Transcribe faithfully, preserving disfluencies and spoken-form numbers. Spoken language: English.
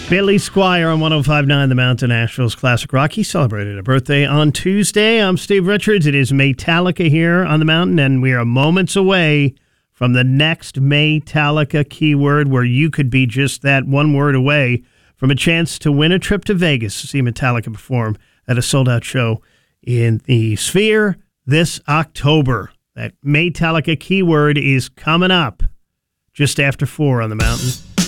Billy Squire on one oh five point nine The Mountain, Nashville's Classic Rock. He celebrated a birthday on Tuesday. I'm Steve Richards. It is Metallica here on the Mountain, and we are moments away from the next Metallica keyword, where you could be just that one word away from a chance to win a trip to Vegas to see Metallica perform at a sold-out show in the Sphere this October. That Metallica keyword is coming up just after four on the Mountain.